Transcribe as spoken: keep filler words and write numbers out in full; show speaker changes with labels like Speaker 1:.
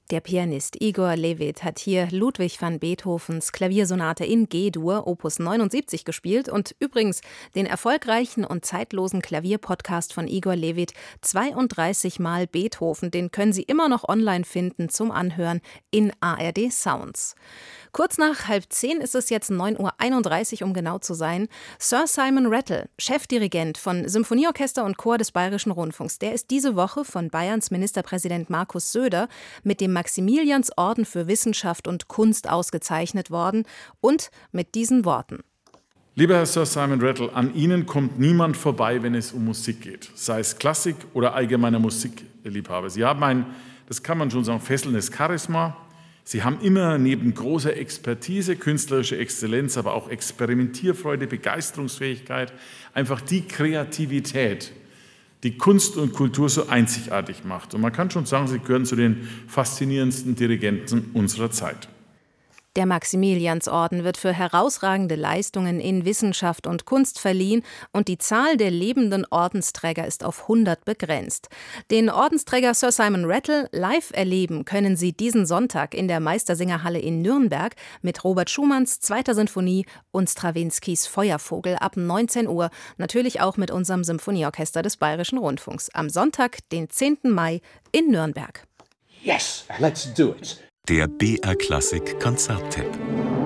Speaker 1: Der Pianist Igor Levit hat hier Ludwig van Beethovens Klaviersonate in G-Dur Opus neunundsiebzig gespielt und übrigens den erfolgreichen und zeitlosen Klavierpodcast von Igor Levit zweiunddreißig Mal Beethoven, den können Sie immer noch online finden zum Anhören in A R D Sounds. Kurz nach halb zehn ist es jetzt neun Uhr einunddreißig, um genau zu sein. Sir Simon Rattle, Chefdirigent von Symphonieorchester und Chor des Bayerischen Rundfunks, der ist diese Woche von Bayerns Ministerpräsident Markus Söder mit dem Maximiliansorden für Wissenschaft und Kunst ausgezeichnet worden und mit diesen Worten.
Speaker 2: Lieber Herr Sir Simon Rattle, an Ihnen kommt niemand vorbei, wenn es um Musik geht, sei es Klassik oder allgemeiner Musikliebhaber. Sie haben ein, das kann man schon sagen, fesselndes Charisma. Sie haben immer neben großer Expertise, künstlerische Exzellenz, aber auch Experimentierfreude, Begeisterungsfähigkeit, einfach die Kreativität, die Kunst und Kultur so einzigartig macht. Und man kann schon sagen, Sie gehören zu den faszinierendsten Dirigenten unserer Zeit.
Speaker 1: Der Maximiliansorden wird für herausragende Leistungen in Wissenschaft und Kunst verliehen und die Zahl der lebenden Ordensträger ist auf hundert begrenzt. Den Ordensträger Sir Simon Rattle live erleben können Sie diesen Sonntag in der Meistersingerhalle in Nürnberg mit Robert Schumanns Zweiter Sinfonie und Strawinskys Feuervogel ab neunzehn Uhr, natürlich auch mit unserem Symphonieorchester des Bayerischen Rundfunks. Am Sonntag, den zehnten Mai in Nürnberg.
Speaker 3: Yes, let's do it.
Speaker 4: Der B R Klassik Konzerttipp.